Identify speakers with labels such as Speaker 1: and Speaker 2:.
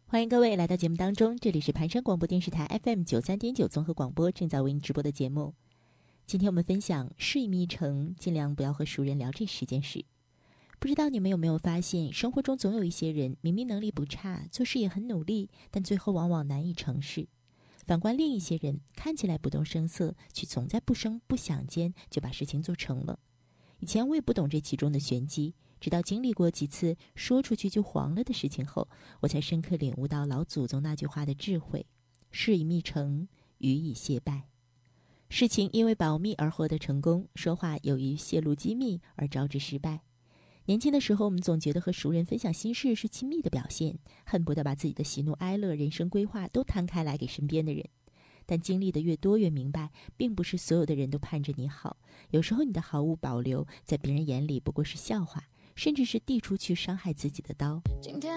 Speaker 1: 欢迎各位来到节目当中，这里是盘山广播电视台 FM93.9 综合广播正在为您直播的节目。今天我们分享事已密成，尽量不要和熟人聊这10件事。不知道你们有没有发现，生活中总有一些人明明能力不差，做事也很努力，但最后往往难以成事。反观另一些人，看起来不动声色，却总在不声不响间就把事情做成了。以前我也不懂这其中的玄机，直到经历过几次说出去就黄了的事情后，我才深刻领悟到老祖宗那句话的智慧：事已密成，语已谢败。事情因为保密而获得成功，说话由于泄露机密而招致失败。年轻的时候，我们总觉得和熟人分享心事是亲密的表现，恨不得把自己的喜怒哀乐、人生规划都摊开来给身边的人。但经历的越多，越明白，并不是所有的人都盼着你好。有时候你的毫无保留，在别人眼里不过是笑话，甚至是递出去伤害自己的刀。